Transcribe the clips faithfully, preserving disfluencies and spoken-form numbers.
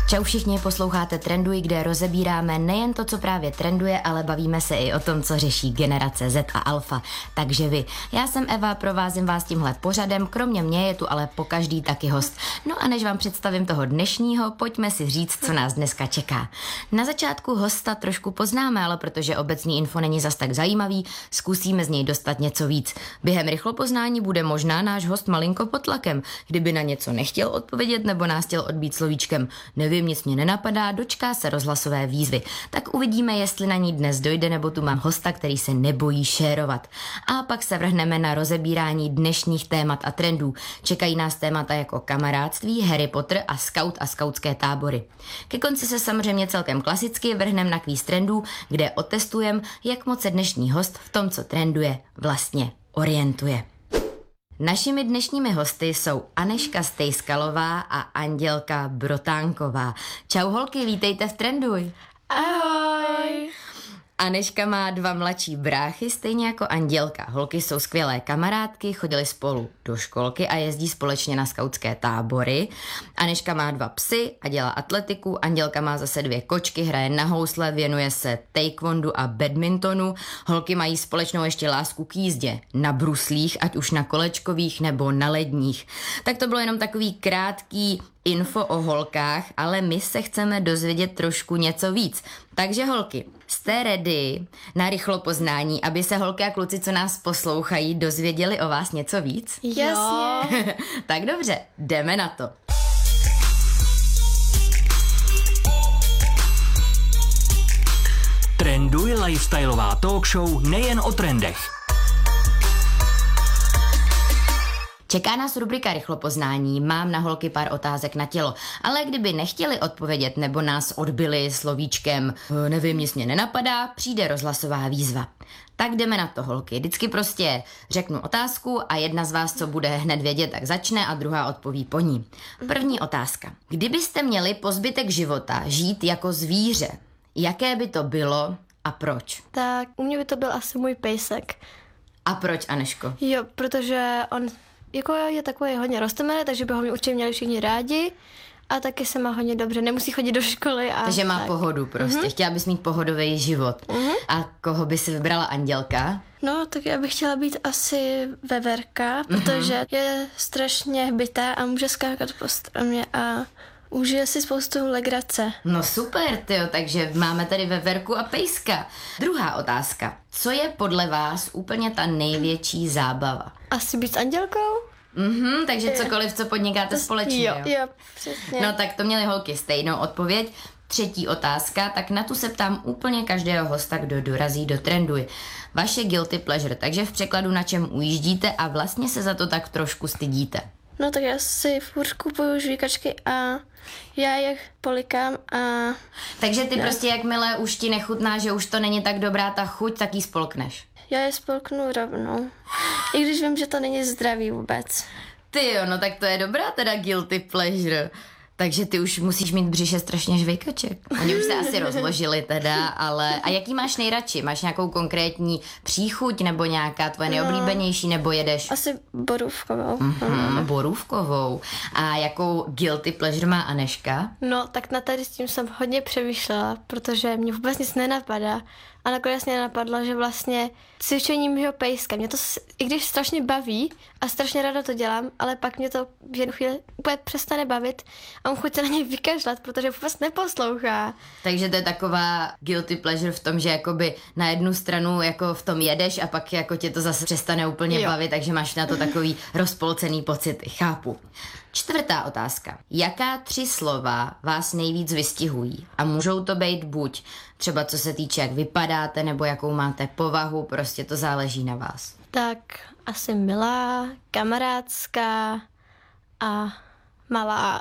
Čau všichni, posloucháte Trenduj, kde rozebíráme nejen to, co právě trenduje, ale bavíme se i o tom, co řeší generace Z a Alfa. Takže vy. Já jsem Eva, provázím vás tímhle pořadem, kromě mě je tu ale pokaždý taky host. No a než vám představím toho dnešního, pojďme si říct, co nás dneska čeká. Na začátku hosta trošku poznáme, ale protože obecný info není zas tak zajímavý, zkusíme z něj dostat něco víc. Během rychlopoznání bude možná náš host malinko pod tlakem, kdyby na něco nechtěl odpovědět nebo nás chtěl odbít slovíčkem nevím, nic mě nenapadá, dočká se rozhlasové výzvy. Tak uvidíme, jestli na ní dnes dojde, nebo tu mám hosta, který se nebojí šérovat. A pak se vrhneme na rozebírání dnešních témat a trendů. Čekají nás témata jako kamarádství, Harry Potter a scout a skautské tábory. Ke konci se samozřejmě celkem klasicky vrhneme na kvíz trendů, kde otestujeme, jak moc se dnešní host v tom, co trenduje, vlastně orientuje. Našimi dnešními hosty jsou Anežka Stejskalová a Andělka Brotánková. Čau holky, vítejte v Trenduj. Ahoj. Anežka má dva mladší bráchy, stejně jako Andělka. Holky jsou skvělé kamarádky, chodily spolu do školky a jezdí společně na skautské tábory. Anežka má dva psy a dělá atletiku, Andělka má zase dvě kočky, hraje na housle, věnuje se taekwondu a badmintonu. Holky mají společnou ještě lásku k jízdě na bruslích, ať už na kolečkových nebo na ledních. Tak to bylo jenom takový krátký info o holkách, ale my se chceme dozvědět trošku něco víc. Takže holky, jste ready na rychlopoznání, aby se holky a kluci, co nás poslouchají, dozvěděli o vás něco víc? Jasně. Tak dobře, jdeme na to. Trenduj, lifestyleová talk show nejen o trendech. Čeká nás rubrika rychlopoznání, mám na holky pár otázek na tělo, ale kdyby nechtěli odpovědět nebo nás odbili slovíčkem nevím, nic mě nenapadá, přijde rozhlasová výzva. Tak jdeme na to, holky. Vždycky prostě řeknu otázku a jedna z vás, co bude hned vědět, tak začne a druhá odpoví po ní. První otázka. Kdybyste měli po zbytek života žít jako zvíře, jaké by to bylo a proč? Tak u mě by to byl asi můj pejsek. A proč, Anežko? Jo, protože on jako je takový hodně roztomilý, takže by ho určitě měli všichni rádi a taky se má hodně dobře, nemusí chodit do školy. A takže má tak. pohodu prostě, mm-hmm. Chtěla bys mít pohodový život. Mm-hmm. A koho by si vybrala, Andělka? No, tak já bych chtěla být asi veverka, protože mm-hmm. je strašně hbitá a může skákat po stromě a užije si spoustu legrace. No super, tyjo, takže máme tady veverku a pejska. Druhá otázka. Co je podle vás úplně ta největší zábava? Asi být s Andělkou? Mhm, takže cokoliv, co podnikáte to, společně, jo? Jo, jo, přesně. No tak to měly holky stejnou odpověď. Třetí otázka, tak na tu se ptám úplně každého hosta, kdo dorazí do Trenduj. Vaše guilty pleasure, takže v překladu na čem ujíždíte a vlastně se za to tak trošku stydíte. No tak já si furt kupuju žvíkačky a já je polikám a... Takže ty ne. prostě jakmile už ti nechutná, že už to není tak dobrá ta chuť, tak jí spolkneš. Já je spolknu rovnou. I když vím, že to není zdravý vůbec. Ty jo, no tak to je dobrá teda guilty pleasure. Takže ty už musíš mít břiše strašně žvejkaček. Oni už se asi rozložili teda, ale... A jaký máš nejradši? Máš nějakou konkrétní příchuť nebo nějaká tvoje nejoblíbenější, nebo jedeš? Asi borůvkovou. Mm-hmm, borůvkovou. A jakou guilty pleasure má Anežka? No, tak na tady s tím jsem hodně přemýšlela, protože mě vůbec nic nenapadá. A nakonec mě napadlo, že vlastně cvičení mýho pejska, mě to, i když strašně baví a strašně ráda to dělám, ale pak mě to v jednu chvíli úplně přestane bavit a on chuť se na něj vykašlat, protože vůbec neposlouchá. Takže to je taková guilty pleasure v tom, že jakoby na jednu stranu jako v tom jedeš a pak jako tě to zase přestane úplně jo. bavit, takže máš na to takový rozpolcený pocit, chápu. Čtvrtá otázka. Jaká tři slova vás nejvíc vystihují? A můžou to být buď třeba co se týče, jak vypadáte, nebo jakou máte povahu, prostě to záleží na vás. Tak asi milá, kamarádská a malá.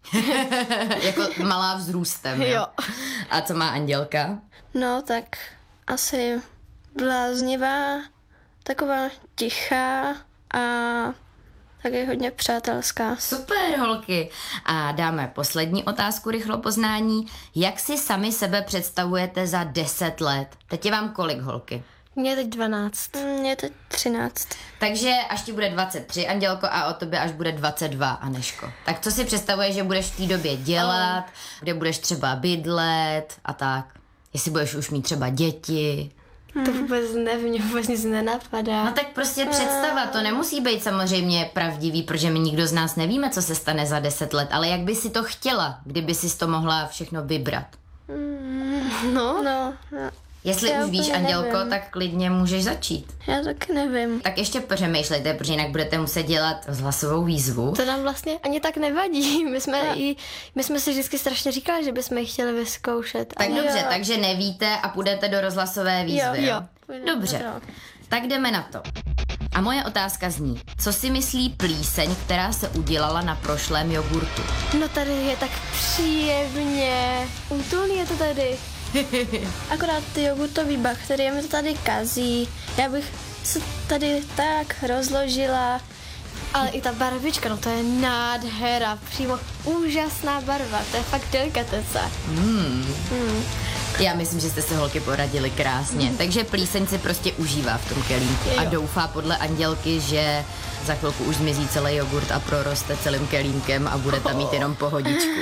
Jako malá vzrůstem, jo? Jo. A co má Andělka? No tak asi bláznivá, taková tichá a taky hodně přátelská. Super, holky. A dáme poslední otázku rychlopoznání. Jak si sami sebe představujete za deset let? Teď je vám kolik, holky? Mně je teď dvanáct. Mně je teď třináct. Takže až ti bude dvacet tři, Andělko, a o tobě až bude dvacet dva, Anežko. Tak co si představuješ, že budeš v té době dělat, kde budeš třeba bydlet a tak? Jestli budeš už mít třeba děti. To vůbec nevím, mě vůbec nic nenapadá. No tak prostě představa, to nemusí být samozřejmě pravdivý, protože my nikdo z nás nevíme, co se stane za deset let, ale jak by si to chtěla, kdyby si to mohla všechno vybrat? No, No, no. Jestli Já už víš, úplně Andělko, nevím. tak klidně můžeš začít. Já taky nevím. Tak ještě přemýšlejte, protože jinak budete muset dělat rozhlasovou výzvu. to nám vlastně ani tak nevadí. My jsme, i, my jsme si vždycky strašně říkali, že bychom ji chtěli vyzkoušet. Tak ale- dobře, Jo. takže nevíte a půjdete do rozhlasové výzvy. jo. Dobře, Jo. tak jdeme na to. A moje otázka zní, co si myslí plíseň, která se udělala na prošlém jogurtu? No tady je tak příjemně. Útulný je to tady. Akorát ty jogurtový bakterie mi to tady kazí. Já bych se tady tak rozložila. Ale i ta barvička, no to je nádhera. Přímo úžasná barva. To je fakt delikatesa. Já myslím, že jste se holky poradili krásně. Takže plíseň si prostě užívá v tom kelímku a Jo. doufá podle Andělky, že za chvilku už zmizí celý jogurt a proroste celým kelímkem a bude tam mít jenom pohodičku.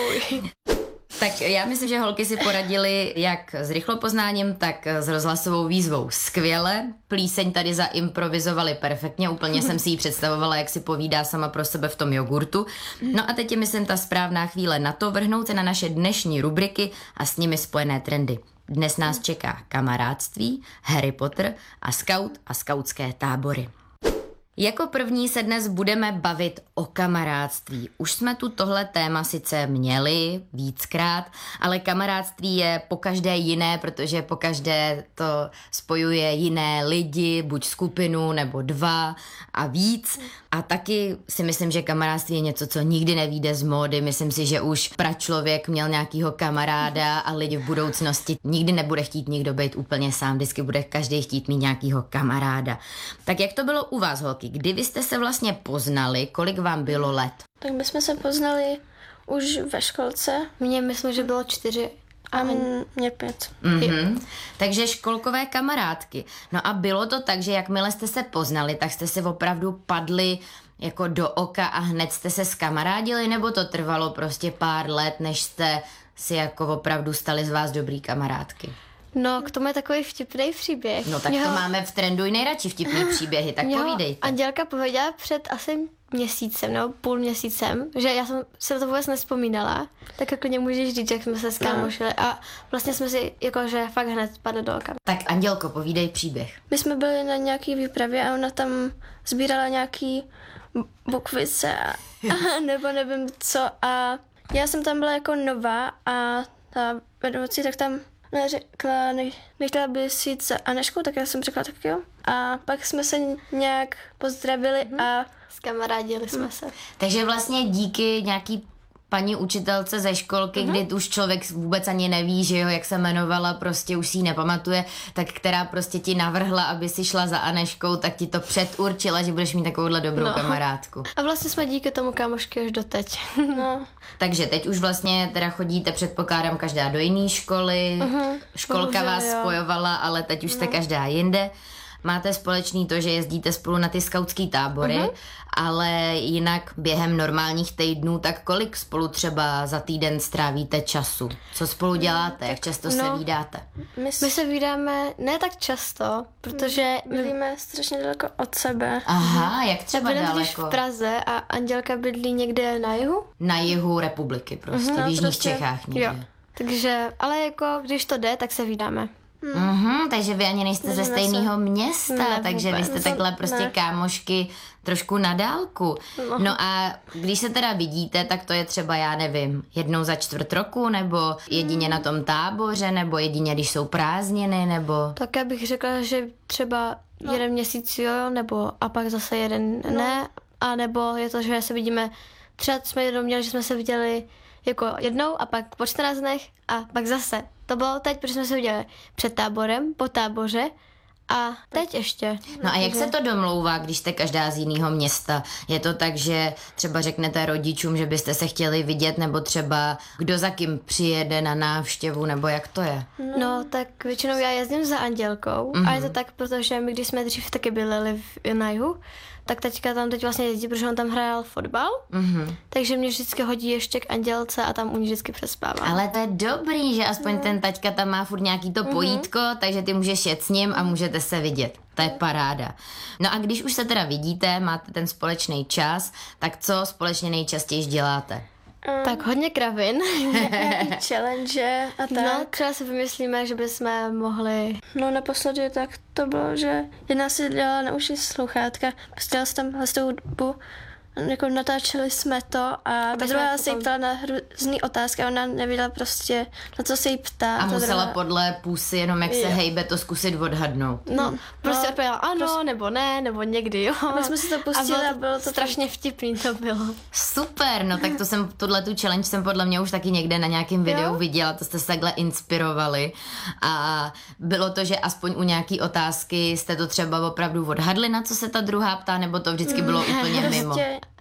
Tak já myslím, že holky si poradili jak s rychlopoznáním, tak s rozhlasovou výzvou skvěle. Plíseň tady zaimprovizovali perfektně, úplně jsem si ji představovala, jak si povídá sama pro sebe v tom jogurtu. No a teď je, myslím, ta správná chvíle na to vrhnout se na naše dnešní rubriky a s nimi spojené trendy. Dnes nás čeká kamarádství, Harry Potter a skaut a skautské tábory. Jako první se dnes budeme bavit o kamarádství. Už jsme tu tohle téma sice měli víckrát, ale kamarádství je pokaždé jiné, protože pokaždé to spojuje jiné lidi, buď skupinu nebo dva a víc. A taky si myslím, že kamarádství je něco, co nikdy nevyjde z módy. Myslím si, že už pračlověk měl nějakýho kamaráda a lidi v budoucnosti nikdy nebude chtít nikdo být úplně sám. Vždycky bude každý chtít mít nějakýho kamaráda. Tak jak to bylo u vás, holky? Kdy vy jste se vlastně poznali, kolik vám bylo let? Tak my jsme se poznali už ve školce Mně myslím, že bylo čtyři. a mě pět. Mhm. Takže školkové kamarádky. No a bylo to tak, že jakmile jste se poznali, tak jste se opravdu padli jako do oka a hned jste se skamarádili, nebo to trvalo prostě pár let, než jste si jako opravdu stali z vás dobrý kamarádky? No, k tomu je takový vtipný příběh. No tak Mě to ho- máme v trendu i nejradši vtipný příběhy, tak mě ho povídejte. Andělka pověděla před asi měsícem, nebo půl měsícem, že já jsem se na to vůbec nespomínala, tak jako klidně můžeš říct, jak jsme se skámošili a vlastně jsme si jakože fakt hned padli do oka. Tak Andělko, povídej příběh. My jsme byli na nějaký výpravě a ona tam sbírala nějaký bukvice a, a nebo nevím co a já jsem tam byla jako nová a ta vedoucí tak tam neřekla, ne, nechtěla by si jít za Anežkou, tak já jsem řekla tak jo. A pak jsme se nějak pozdravili a Skamarádili jsme se. Takže vlastně díky nějaký paní učitelce ze školky, mm-hmm. kdy už člověk vůbec ani neví, že jo, jak se jmenovala, prostě už si ji nepamatuje, tak která prostě ti navrhla, aby si šla za Anežkou, tak ti to předurčila, že budeš mít takovouhle dobrou No. kamarádku. A vlastně jsme díky tomu kámošky až doteď. no, Takže teď už vlastně teda chodíte, předpokládám, každá do jiné školy, uh-huh. školka Bohužel, vás jo. spojovala, ale teď už jste každá jinde. Máte společný to, že jezdíte spolu na ty skautský tábory, uh-huh. ale jinak během normálních týdnů, tak kolik spolu třeba za týden strávíte času? Co spolu děláte? Jak často se no. vídáte? my, My se vídáme ne tak často, protože my bydlíme strašně daleko od sebe. Aha, jak třeba bydlíme totiž daleko? v Praze a Andělka bydlí někde na jihu. Na jihu republiky prostě, v jižních prostě. Čechách někde. Jo. Takže, ale jako když to jde, tak se vídáme. Mhm, takže vy ani nejste ze Držíme se. stejného města, Ne, takže vy vůbec. jste takhle prostě Ne. kámošky trošku na dálku. No. no a když se teda vidíte, tak to je třeba, já nevím, jednou za čtvrt roku, nebo jedině na tom táboře, nebo jedině, když jsou prázdniny, nebo... Tak já bych řekla, že třeba no. jeden měsíc jo, nebo a pak zase jeden no. ne, a nebo je to, že se vidíme, třeba jsme jednou měli, že jsme se viděli jako jednou a pak po čtrnácti dnech a pak zase. To bylo teď, protože jsme se viděli před táborem, po táboře A teď ještě. No a jak se to domlouvá, když jste každá z jiného města? Je to tak, že třeba řeknete rodičům, že byste se chtěli vidět, nebo třeba kdo za kým přijede na návštěvu, nebo jak to je? No, tak většinou já jezdím za Andělkou mm-hmm. a je to tak, protože my, když jsme dřív taky bydleli na jihu, tak teďka tam teď vlastně jezdí, protože on tam hrál fotbal, mm-hmm. takže mě vždycky hodí ještě k Andělce a tam u ní vždycky přespávám. Ale to je dobrý, že aspoň no. ten taťka tam má furt nějaký to pojítko, mm-hmm. takže ty můžeš jet s ním a můžete se vidět. To je paráda. No a když už se teda vidíte, máte ten společný čas, tak co společně nejčastěji děláte? Um, tak hodně kravin. Challenge a tak. No, třeba si vymyslíme, že bychom mohli... No naposledy tak to bylo, že jedna si dělala na uši sluchátka, pustila se tam hlastou hudbu, jako natáčeli jsme to a ta druhá se jí ptala na různý otázky a ona nevěděla prostě, na co se jí ptá. A musela druhá... podle pusy, jenom jak se hejbe, to zkusit odhadnout. No, prostě no, odpověděla ano, prostě... nebo ne, nebo někdy jo. A my jsme si to pustili a bylo to, bylo to strašně vtipný to bylo. Super, no tak to jsem, tuhle tu challenge jsem podle mě už taky někde na nějakém videu jo? viděla, to jste se takhle inspirovali a bylo to, že aspoň u nějaký otázky jste to třeba opravdu odhadli, na co se ta druhá ptá, nebo to vždycky bylo mm, úplně prostě... mimo.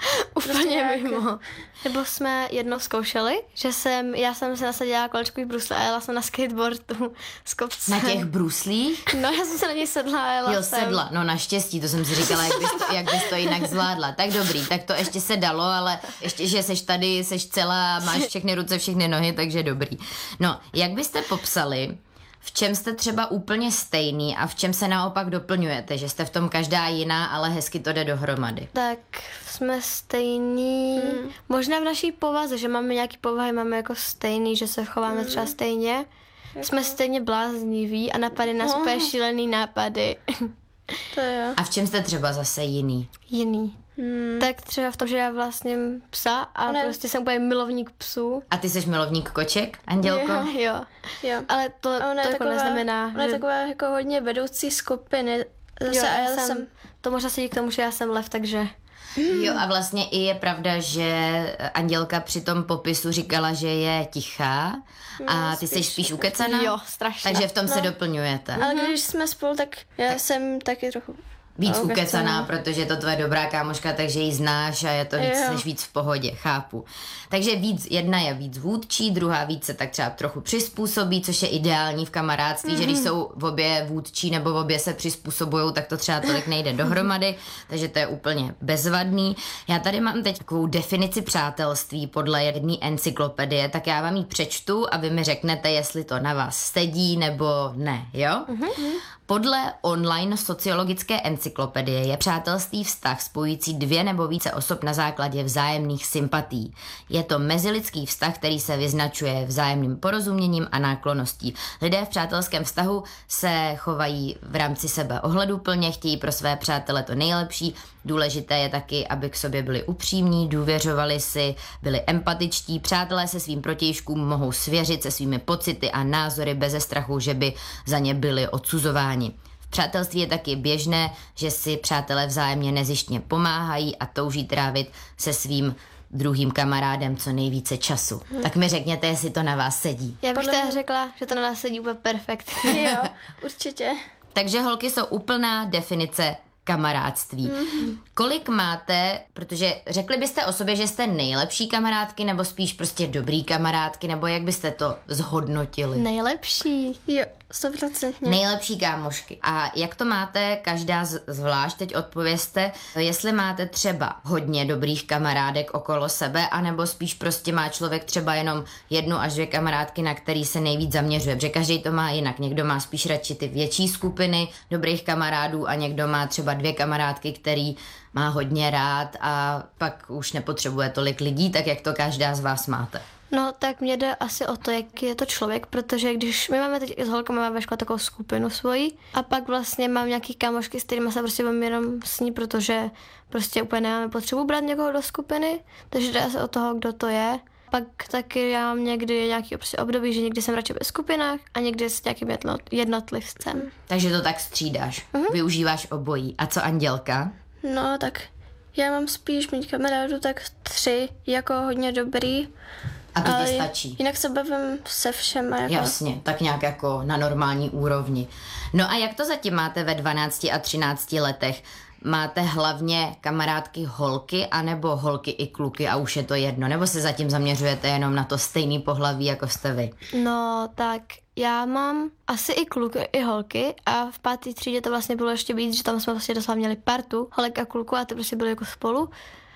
Úplně mimo. Nebo jsme jednou zkoušeli, že jsem, já jsem se nasadila kolečkový brusle a jela jsem na skateboardu z kopce. Na těch bruslích? No, já jsem se na něj sedla a jela jo, jsem. sedla, no naštěstí, to jsem si říkala, jak bys, to, jak bys to jinak zvládla. Tak dobrý, tak to ještě se dalo, ale ještě, že seš tady, seš celá, máš všechny ruce, všechny nohy, takže dobrý. No, jak byste popsali, v čem jste třeba úplně stejný a v čem se naopak doplňujete, že jste v tom každá jiná, ale hezky to jde dohromady? Tak jsme stejný, hmm. možná v naší povaze, že máme nějaký povahy, máme jako stejný, že se chováme hmm. třeba stejně. Jako... Jsme stejně blázniví a napady nás no. úplně šílený nápady. To jo. A v čem jste třeba zase jiný? Jiný. Hmm. Tak třeba v tom, že já vlastně psa a ne. prostě jsem úplně milovník psů. A ty jsi milovník koček, Andělko? Jo, jo. jo. Ale to, to jako taková, neznamená, ona je že... taková jako hodně vedoucí skupiny. Zase jo, a já jsem, jsem... To možná sedí k tomu, že já jsem lev, takže... Jo, a vlastně i je pravda, že Andělka při tom popisu říkala, že je tichá a ty spíš, jsi spíš ukecaná. Jo, strašně. Takže v tom no. se doplňujete. Ale když jsme spolu, tak já tak. jsem taky trochu... Víc ukecaná, protože je to tvoje dobrá kámoška, takže ji znáš a je to víc, jo. než víc v pohodě, chápu. Takže víc, jedna je víc vůdčí, druhá víc se tak třeba trochu přizpůsobí, což je ideální v kamarádství, mm-hmm. že když jsou v obě vůdčí nebo v obě se přizpůsobujou, tak to třeba tolik nejde dohromady, takže to je úplně bezvadný. Já tady mám teď takovou definici přátelství podle jedné encyklopedie, tak já vám ji přečtu a vy mi řeknete, jestli to na vás sedí nebo ne, jo? Mm-hmm. Podle online sociologické encyklopedie je přátelství vztah spojující dvě nebo více osob na základě vzájemných sympatií. Je to mezilidský vztah, který se vyznačuje vzájemným porozuměním a náklonností. Lidé v přátelském vztahu se chovají v rámci sebe ohleduplně, chtějí pro své přátele to nejlepší. Důležité je taky, aby k sobě byli upřímní, důvěřovali si, byli empatičtí. Přátelé se svým protějškům mohou svěřit se svými pocity a názory beze strachu, že by za ně byli odsuzováni. V přátelství je taky běžné, že si přátelé vzájemně nezištně pomáhají a touží trávit se svým druhým kamarádem co nejvíce času. Hmm. Tak mi řekněte, jestli to na vás sedí. Já bych teda řekla, že to na nás sedí úplně perfektně. Jo, určitě. Takže holky jsou úplná definice kamarádství. Mm-hmm. Kolik máte, protože řekli byste o sobě, že jste nejlepší kamarádky, nebo spíš prostě dobrý kamarádky, nebo jak byste to zhodnotili? Nejlepší. Jo, sto procent. Nejlepší kámošky. A jak to máte každá zvlášť, teď odpovězte, jestli máte třeba hodně dobrých kamarádek okolo sebe, anebo spíš prostě má člověk třeba jenom jednu až dvě kamarádky, na který se nejvíc zaměřuje, protože každý to má jinak. Někdo má spíš radši ty větší skupiny dobrých kamarádů a někdo má třeba dvě kamarádky, který má hodně rád a pak už nepotřebuje tolik lidí, tak jak to každá z vás máte. No, tak mě jde asi o to, jaký je to člověk, protože když my máme teď s holkama máme ve škole takovou skupinu svoji a pak vlastně mám nějaký kámošky, s kterými se prostě mám jenom s ní, protože prostě úplně nemáme potřebu brát někoho do skupiny, takže jde asi o toho, kdo to je. Pak taky já mám někdy nějaký prostě období, že někdy jsem radši ve skupinách a někdy s nějakým jednotlivcem. Takže to tak střídáš, uh-huh. využíváš obojí. A co Andělka? No, tak já mám spíš mít kamarádu tak tři, jako hodně dobrý. A to Ale ti stačí? Jinak se bavím se všema. Jako. Jasně, tak nějak jako na normální úrovni. No a jak to zatím máte ve dvanácti a třinácti letech? Máte hlavně kamarádky holky, anebo holky i kluky a už je to jedno? Nebo se zatím zaměřujete jenom na to stejný pohlaví, jako jste vy? No, tak já mám asi i kluky, i holky a v páté třídě to vlastně bylo ještě víc, že tam jsme vlastně doslova měli partu holek a kluku a ty prostě byly jako spolu.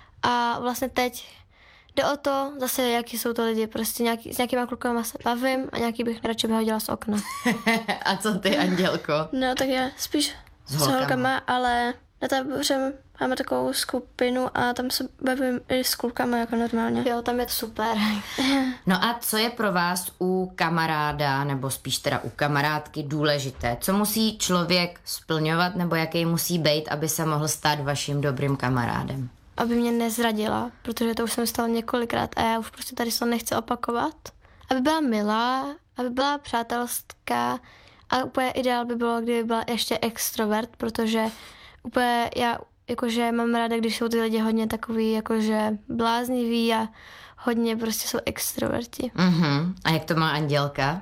A vlastně teď jde o to zase, jaký jsou to lidi, prostě nějaký, s nějakýma klukama se bavím a nějaký bych radši vyhodila z okna. A co ty, Andělko? No tak já spíš S s holkama. holkama, ale na táboře máme takovou skupinu a tam se bavím i s klukama jako normálně. Jo, tam je to super. No a co je pro vás u kamaráda, nebo spíš teda u kamarádky důležité? Co musí člověk splňovat, nebo jaký musí být, aby se mohl stát vaším dobrým kamarádem? Aby mě nezradila, protože to už jsem stalo několikrát a já už prostě tady se to nechci opakovat. Aby byla milá, aby byla přátelská a úplně ideál by bylo, kdyby byla ještě extrovert, protože úplně já jakože mám ráda, když jsou ty lidi hodně takový jakože blázniví a hodně prostě jsou extroverti. Mhm. A jak to má Andělka?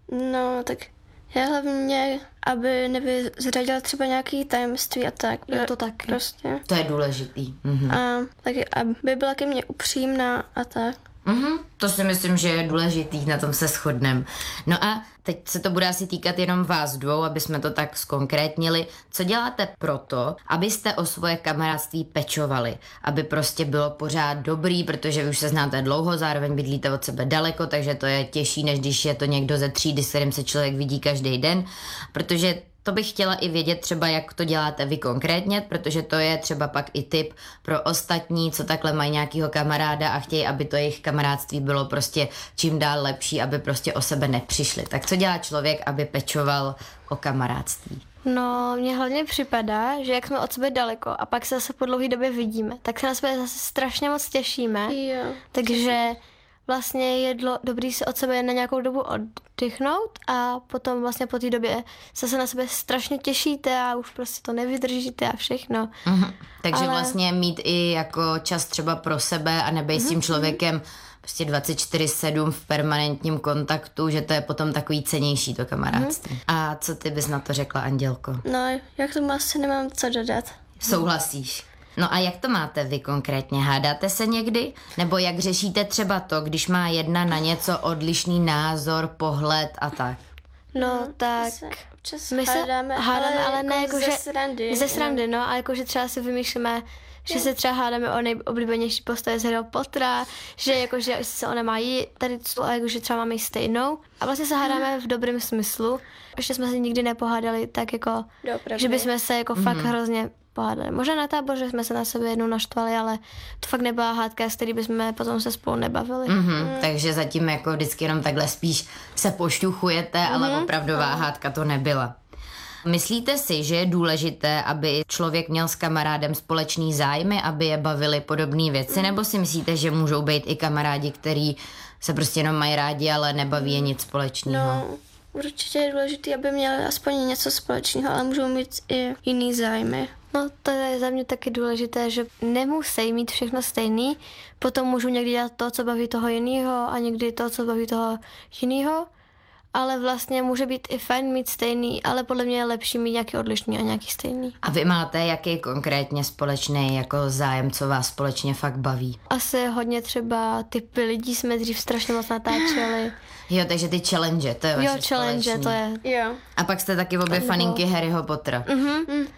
No tak já hlavně, aby nevyzradila třeba nějaký tajemství a tak. Jo, to taky. Prostě. To je důležitý. Mhm. A taky, aby byla ke mně upřímná a tak. Mhm, to si myslím, že je důležitý, na tom se shodneme. No a teď se to bude asi týkat jenom vás dvou, aby jsme to tak zkonkrétnili. Co děláte proto, abyste o svoje kamarádství pečovali? Aby prostě bylo pořád dobrý, protože vy už se znáte dlouho, zároveň bydlíte od sebe daleko, takže to je těžší, než když je to někdo ze třídy, s kterým se člověk vidí každý den. Protože to bych chtěla i vědět třeba, jak to děláte vy konkrétně, protože to je třeba pak i tip pro ostatní, co takhle mají nějakýho kamaráda a chtějí, aby to jejich kamarádství bylo prostě čím dál lepší, aby prostě o sebe nepřišli. Tak co dělá člověk, aby pečoval o kamarádství? No, mně hlavně připadá, že jak jsme od sebe daleko a pak se zase po dlouhé době vidíme, tak se na sebe zase strašně moc těšíme. Jo. Takže vlastně je dlo, dobrý se od sebe na nějakou dobu oddychnout a potom vlastně po té době zase na sebe strašně těšíte a už prostě to nevydržíte a všechno. Mhm. Takže Ale- vlastně mít i jako čas třeba pro sebe a nebejt s tím člověkem prostě dvacet čtyři sedm v permanentním kontaktu, že to je potom takový cenější to kamarádství. A co ty bys na to řekla, Andělko? No, jak tomu asi nemám co dodat. Souhlasíš? No a jak to máte vy konkrétně? Hádáte se někdy? Nebo jak řešíte třeba to, když má jedna na něco odlišný názor, pohled a tak? No, tak Se občas my se hádáme, hádáme, ale ne jako, ze že srandy. ze srandy, no, a jako, že třeba si vymýšlíme, že se třeba hádáme o nejoblíbenější postavě z Harryho Pottera, že jako, že se ona má jí tady tu, a jako, že třeba máme jí stejnou. A vlastně se hádáme v dobrém smyslu. Ještě jsme se nikdy nepohádali tak jako, Doopravdy. že bychom se jako fakt hrozně pohádali. Možná na táboře jsme se na sebe jednou naštvali, ale to fakt nebyla hádka, s který bychom potom se spolu nebavili. Mhm, takže zatím jako vždycky jenom takhle spíš se pošťuchujete, ale opravdová hádka to nebyla. Myslíte si, že je důležité, aby člověk měl s kamarádem společný zájmy, aby je bavili podobné věci, nebo si myslíte, že můžou být i kamarádi, který se prostě jenom mají rádi, ale nebaví je nic společného? No, určitě je důležité, aby měli aspoň něco společného, ale můžou mít i jiný zájmy. No to je za mě taky důležité, že nemusí mít všechno stejný, potom můžu někdy dělat to, co baví toho jiného a někdy to, co baví toho jiného, ale vlastně může být i fajn mít stejný, ale podle mě je lepší mít nějaký odlišný a nějaký stejný. A vy máte jaký konkrétně společný jako zájem, co vás společně fakt baví? Asi hodně třeba typy lidí jsme dřív strašně moc natáčeli. Jo, takže ty challenge, to je vaše Jo, challenge, společný. to je. Jo. A pak jste taky obě faninky Harryho Pottera. Mhm.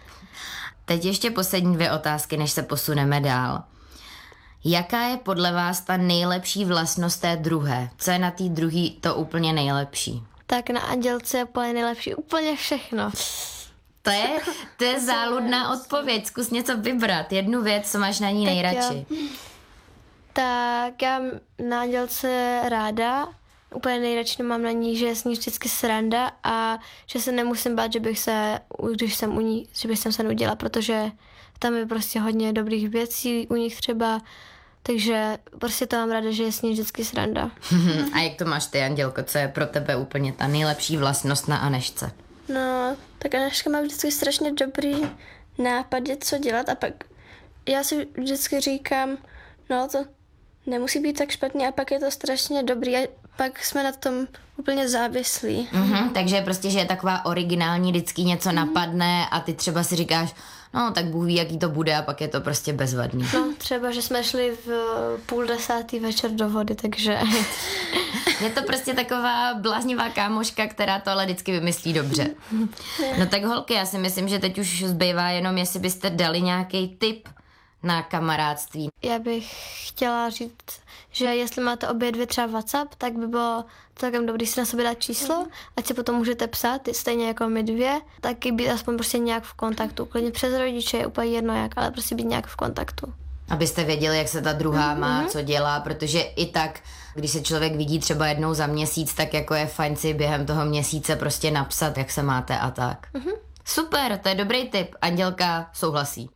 Teď ještě poslední dvě otázky, než se posuneme dál. Jaká je podle vás ta nejlepší vlastnost té druhé? Co je na té druhé to úplně nejlepší? Tak na Andělce je úplně nejlepší úplně všechno. To je, to je záludná odpověď. Zkus něco vybrat. Jednu věc, co máš na ní Tak nejradši. jo. Tak já na Andělce ráda, úplně nejradši mám na ní, že je s ní vždycky sranda a že se nemusím bát, že bych se, když jsem u ní, že bych se nudila, protože tam je prostě hodně dobrých věcí u nich třeba, takže prostě to mám ráda, že je s ní vždycky sranda. A jak to máš ty, Andělko? Co je pro tebe úplně ta nejlepší vlastnost na Anežce? No, tak Anežka má vždycky strašně dobrý nápady, co dělat a pak já si vždycky říkám, no to nemusí být tak špatný a pak je to strašně dobrý a pak jsme na tom úplně závislí. Mm-hmm, takže prostě, že je taková originální, vždycky něco mm-hmm. napadne a ty třeba si říkáš, no tak Bůh ví, jaký to bude a pak je to prostě bezvadný. No třeba, že jsme šli v půl desátý večer do vody, takže... Je to prostě taková bláznivá kámoška, která to ale vždycky vymyslí dobře. No tak holky, já si myslím, že teď už zbývá jenom, jestli byste dali nějaký tip na kamarádství. Já bych chtěla říct, že jestli máte obě dvě třeba WhatsApp, tak by bylo celkem dobrý si na sobě dát číslo, ať se potom můžete psát, stejně jako my dvě, taky být aspoň prostě nějak v kontaktu. Klidně přes rodiče, je úplně jedno jak, ale prostě být nějak v kontaktu. Abyste věděli, jak se ta druhá má, co dělá, protože i tak, když se člověk vidí třeba jednou za měsíc, tak jako je fajn si během toho měsíce prostě napsat, jak se máte a tak. Mm-hmm. Super, to je dobrý tip. Andělka souhlasí.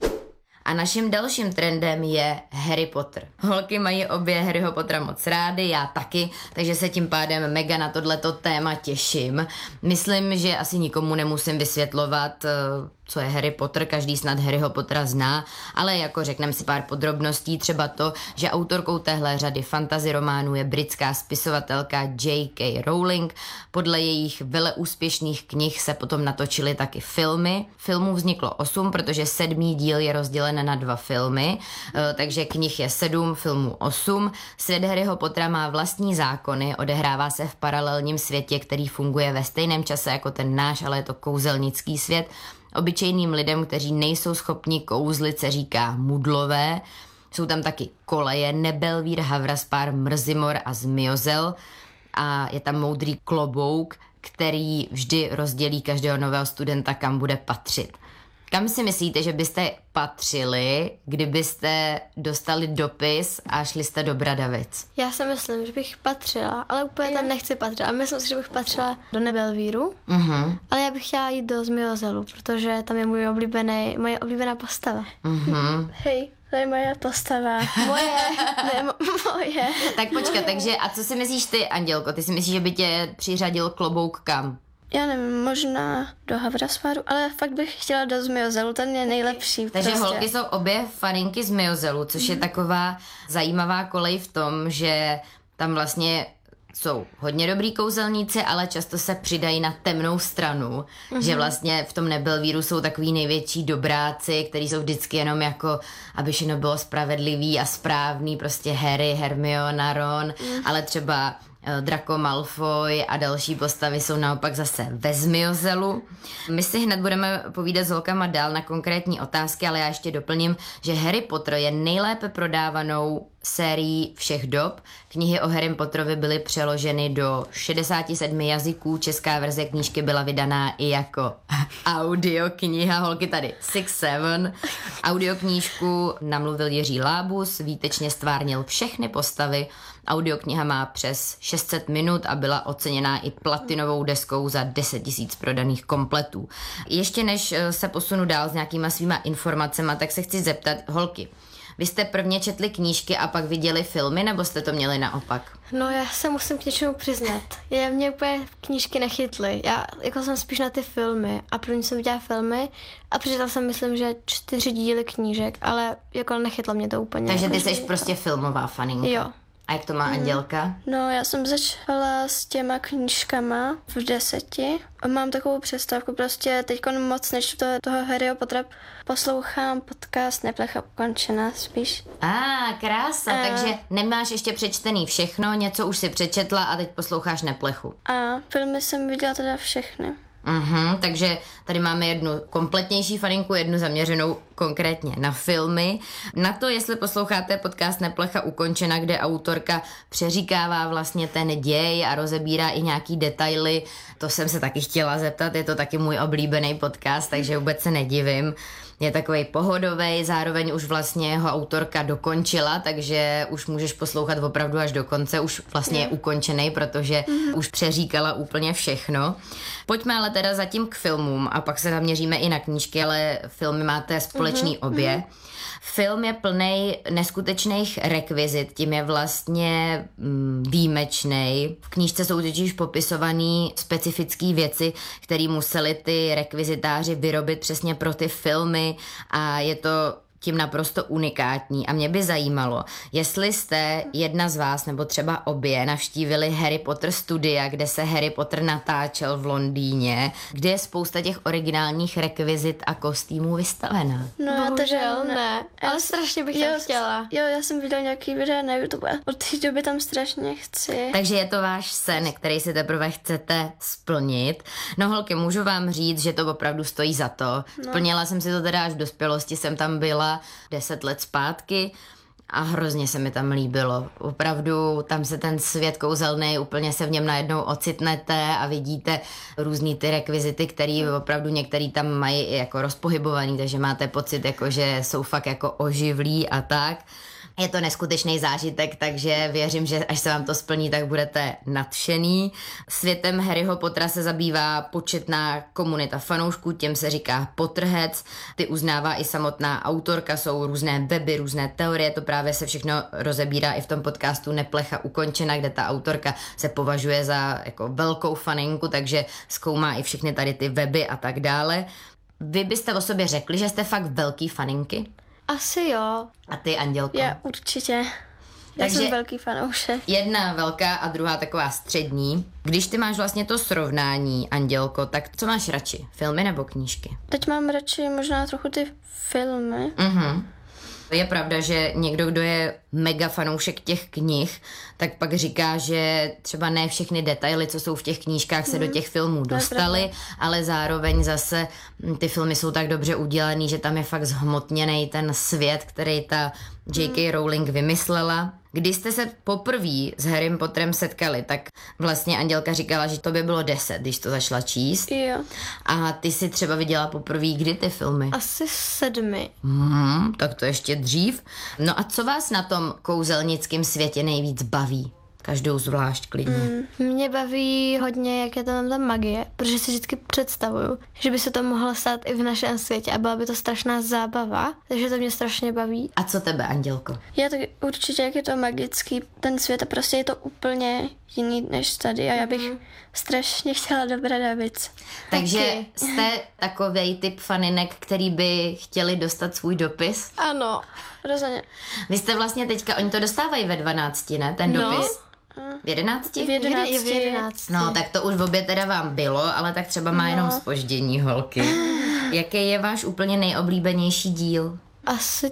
A naším dalším trendem je Harry Potter. Holky mají obě Harryho Pottera moc rády, já taky, takže se tím pádem mega na tohleto téma těším. Myslím, že asi nikomu nemusím vysvětlovat, co je Harry Potter, každý snad Harryho Pottera zná, ale jako řekneme si pár podrobností, třeba to, že autorkou téhle řady fantasy románů je britská spisovatelka J K Rowling. Podle jejich veleúspěšných knih se potom natočily taky filmy. Filmů vzniklo osm, protože sedmý díl je rozdělen na dva filmy, takže knih je sedm, filmů osm. Svět Harryho Pottera má vlastní zákony, odehrává se v paralelním světě, který funguje ve stejném čase jako ten náš, ale je to kouzelnický svět. Obyčejným lidem, kteří nejsou schopni kouzlit, se říká mudlové. Jsou tam taky koleje, Nebelvír, Havraspár, Mrzimor a Zmiozel. A je tam moudrý klobouk, který vždy rozdělí každého nového studenta, kam bude patřit. Kam si myslíte, že byste patřili, kdybyste dostali dopis a šli jste do Bradavic? Já si myslím, že bych patřila, ale úplně tam nechci patřit. A myslím si, že bych patřila do Nebelvíru, uh-huh. ale já bych chtěla jít do Zmiozelu, protože tam je můj oblíbený, moje oblíbená postava. Uh-huh. Hej, to je moje postava. Moje, ne, mo- moje. Tak počkat, takže a co si myslíš ty, Andělko? Ty si myslíš, že by tě přiřadil klobouk kam? Já nevím, možná do Havrasparu, ale fakt bych chtěla do Zmiozelu, ten je nejlepší. Takže prostě. holky jsou obě faninky Zmiozelu, což je taková zajímavá kolej v tom, že tam vlastně jsou hodně dobrý kouzelníci, ale často se přidají na temnou stranu, mm-hmm. že vlastně v tom Nebelvíru jsou takový největší dobráci, kteří jsou vždycky jenom jako, aby všechno bylo spravedlivý a správný, prostě Harry, Hermiona, Ron, mm. ale třeba Draco Malfoy a další postavy jsou naopak zase ve Zmiozelu. My si hned budeme povídat s holkama dál na konkrétní otázky, ale já ještě doplním, že Harry Potter je nejlépe prodávanou sérií všech dob. Knihy o Harry Potterovi byly přeloženy do šedesáti sedmi jazyků, česká verze knížky byla vydaná i jako audiokniha, holky tady six seven. Audioknížku namluvil Jiří Lábus, výtečně stvárnil všechny postavy. Audiokniha má přes šest set minut a byla oceněná i platinovou deskou za deset tisíc prodaných kompletů. Ještě než se posunu dál s nějakýma svýma informacema, tak se chci zeptat, holky, vy jste prvně četli knížky a pak viděli filmy, nebo jste to měli naopak? No já se musím k něčemu přiznat. Já mě úplně knížky nechytly. Já jako jsem spíš na ty filmy a první jsem viděla filmy a přečetla jsem myslím, že čtyři díly knížek, ale jako nechytlo mě to úplně. Takže ty jsi prostě filmová faninka. Jo. A jak to má Andělka? No, já jsem začala s těma knížkama v deseti. Mám takovou přestávku, prostě teď moc nečtu toho, toho Harryho Pottera. Poslouchám podcast Neplecha ukončená spíš. A ah, krása, a... takže nemáš ještě přečtený všechno, něco už si přečetla a teď posloucháš Neplechu. A filmy jsem viděla teda všechny. Mhm, takže tady máme jednu kompletnější faninku, jednu zaměřenou konkrétně na filmy. Na to, jestli posloucháte podcast Neplecha ukončena, kde autorka přeříkává vlastně ten děj a rozebírá i nějaký detaily, to jsem se taky chtěla zeptat, je to taky můj oblíbený podcast, takže vůbec se nedivím. Je takovej pohodovej, zároveň už vlastně jeho autorka dokončila, takže už můžeš poslouchat opravdu až do konce, už vlastně je ukončený, protože mm-hmm. už přeříkala úplně všechno. Pojďme ale teda zatím k filmům a pak se zaměříme i na knížky, ale filmy máte společný mm-hmm. obě. Film je plnej neskutečných rekvizit, tím je vlastně mm, výjimečnej. V knížce jsou totiž popisované specifické věci, které museli ty rekvizitáři vyrobit přesně pro ty filmy a je to tím naprosto unikátní a mě by zajímalo, jestli jste jedna z vás nebo třeba obě navštívili Harry Potter studia, kde se Harry Potter natáčel v Londýně, kde je spousta těch originálních rekvizit a kostýmů vystavená. No, já bohužel teda ne, ale strašně bych jo, tam chtěla. Jo, já jsem viděla nějaký videa na YouTube a od té doby tam strašně chci. Takže je to váš sen, který si teprve chcete splnit. No holky, můžu vám říct, že to opravdu stojí za to. No. Splnila jsem si to teda až v dospělosti, jsem tam byla deset let zpátky a hrozně se mi tam líbilo. Opravdu tam se ten svět kouzelný, úplně se v něm najednou ocitnete a vidíte různý ty rekvizity, který opravdu některý tam mají i jako rozpohybovaný, takže máte pocit, jako, že jsou fakt jako oživlí a tak. Je to neskutečný zážitek, takže věřím, že až se vám to splní, tak budete nadšený. Světem Harryho Pottera se zabývá početná komunita fanoušků, těm se říká Potterheads. Ty uznává i samotná autorka, jsou různé weby, různé teorie, to právě se všechno rozebírá i v tom podcastu Neplecha ukončena, kde ta autorka se považuje za jako velkou faninku, takže zkoumá i všechny tady ty weby a tak dále. Vy byste o sobě řekli, že jste fakt velký faninky? Asi jo. A ty, Andělko? Já určitě. Já Takže jsem velký fanoušek. jedna velká a druhá taková střední. Když ty máš vlastně to srovnání, Andělko, tak co máš radši? Filmy nebo knížky? Teď mám radši možná trochu ty filmy. Mhm. Je pravda, že někdo, kdo je mega fanoušek těch knih, tak pak říká, že třeba ne všechny detaily, co jsou v těch knížkách, se mm. do těch filmů dostaly, ale zároveň zase ty filmy jsou tak dobře udělaný, že tam je fakt zhmotněný ten svět, který ta J K. Rowling vymyslela. Když jste se poprvé s Harrym Potterem setkali, tak vlastně Andělka říkala, že to by bylo deset, když to začala číst. Jo. A ty si třeba viděla poprvé kdy ty filmy? Asi sedmi. Hmm, tak to ještě dřív. No a co vás na tom kouzelnickém světě nejvíc baví? Každou zvlášť klidně. Mm, mě baví hodně, jak je tam ta magie, protože si vždycky představuju, že by se to mohlo stát i v našem světě a byla by to strašná zábava, takže to mě strašně baví. A co tebe, Andělko? Já tak určitě, jak je to magický, ten svět a prostě je to úplně jiný než tady a já bych mm. strašně chtěla do Bradavic. Takže Taky. jste takovej typ faninek, který by chtěli dostat svůj dopis? Ano. Rozhodně. Vy jste vlastně teďka, oni to dostávají ve dvanácti, ne, ten No. dopis? V jedenácti? V jedenácti. Je v jedenácti. No, tak to už v obě teda vám bylo, ale tak třeba má No. jenom zpoždění, holky. Jaký je váš úplně nejoblíbenější díl? Asi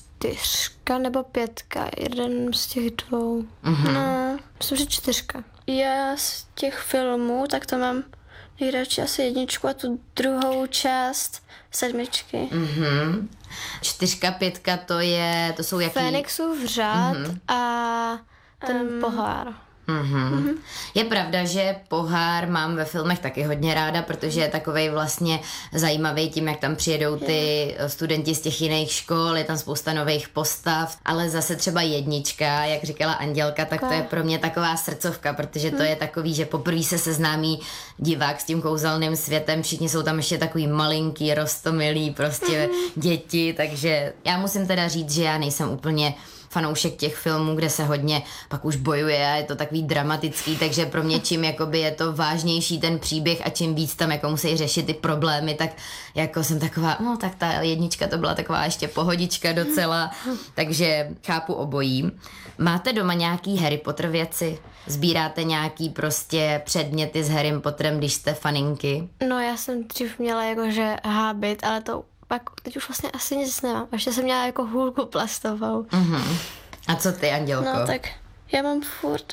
čtyřka nebo pětka, jeden z těch dvou. Mhm. No, Myslím, že čtyřka. já z těch filmů, tak to mám nejradši asi jedničku a tu druhou část sedmičky. Mhm. Čtyřka, pětka, to je, to jsou jaký? Fénixův řád mm-hmm. a ten um, pohár. Mm-hmm. Mm-hmm. Je pravda, že pohár mám ve filmech taky hodně ráda, protože je takovej vlastně zajímavý tím, jak tam přijedou ty studenti z těch jiných škol, je tam spousta nových postav, ale zase třeba jednička, jak říkala Andělka, tak to je pro mě taková srdcovka, protože to je takový, že poprvé se seznámí divák s tím kouzelným světem, všichni jsou tam ještě takový malinký, roztomilý, prostě děti, takže já musím teda říct, že já nejsem úplně fanoušek těch filmů, kde se hodně pak už bojuje a je to takový dramatický, takže pro mě čím jakoby je to vážnější ten příběh a čím víc tam jako musí řešit ty problémy, tak jako jsem taková, no tak ta jednička to byla taková ještě pohodička docela, takže chápu obojí. Máte doma nějaký Harry Potter věci? Sbíráte nějaký prostě předměty s Harrym Potterem, když jste faninky? No já jsem dřív měla jakože hábit, ale to pak teď už vlastně asi nic nemám. Ještě jsem měla jako hůlku plastovou. Uh-huh. A co ty, Andělko? No tak já mám furt